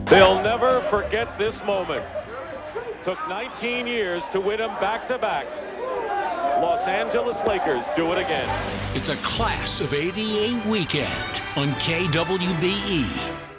They'll never forget this moment. Took 19 years to win them back-to-back. Los Angeles Lakers do it again. It's a class of '88 weekend on KWBE.